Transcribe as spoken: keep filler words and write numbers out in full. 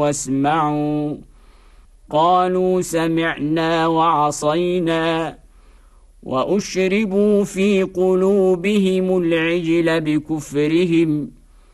واسمعوا قالوا سمعنا وعصينا وأشربوا في قلوبهم العجل بكفرهم